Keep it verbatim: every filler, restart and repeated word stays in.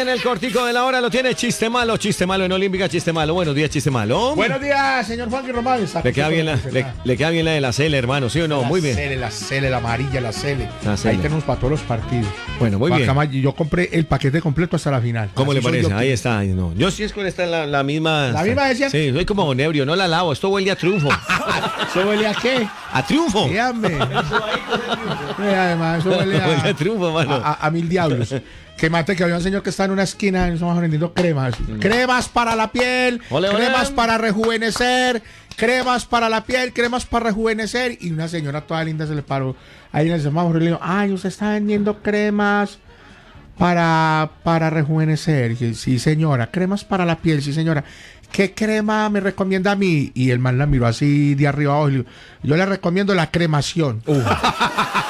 viene el cortico de la hora, lo tiene Chiste Malo, Chiste Malo en Olímpica, Chiste Malo. Buenos días, Chiste Malo. Buenos días, señor Juan Román. Le queda bien la, le, le queda bien la de la Cele, hermano, ¿sí o no? La Muy bien. Cele, la Cele, la amarilla, la Cele. La Cele. Ahí tenemos para todos los partidos. Bueno, muy bien. Acá, yo compré el paquete completo hasta la final. ¿Cómo Así le soy parece? yo Ahí que- está. Ay, no. Yo sí es con esta la, la misma. ¿La misma decía? Sí, soy como ebrio, no la lavo. Esto huele a triunfo. ¿Eso huele a qué? ¡A triunfo! Sí, hombre. Eh, Además, eso huele a, Huele a triunfo, mano. a, a- a mil diablos. Que mate que había un señor que está en una esquina y estamos vendiendo cremas. Cremas para la piel, Ole, ole. cremas para rejuvenecer, cremas para la piel, cremas para rejuvenecer. Y una señora toda linda se le paró ahí en el semáforo y le dijo, ay, usted está vendiendo cremas para, para rejuvenecer. Y dije, sí, señora, cremas para la piel, sí, señora. ¿Qué crema me recomienda a mí? Y el man la miró así de arriba abajo y le dijo, yo le recomiendo la cremación.